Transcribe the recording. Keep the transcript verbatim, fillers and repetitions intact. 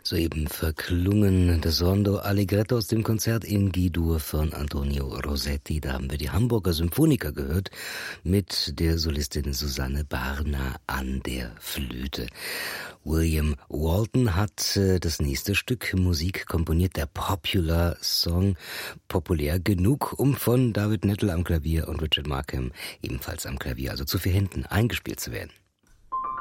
Soeben verklungen das Rondo Allegretto aus dem Konzert in G-Dur von Antonio Rossetti. Da haben wir die Hamburger Symphoniker gehört mit der Solistin Susanne Barner an der Flöte. William Walton hat äh, das nächste Stück Musik komponiert, der Popular Song, populär genug, um von David Nettle am Klavier und Richard Markham ebenfalls am Klavier, also zu vier Händen, eingespielt zu werden.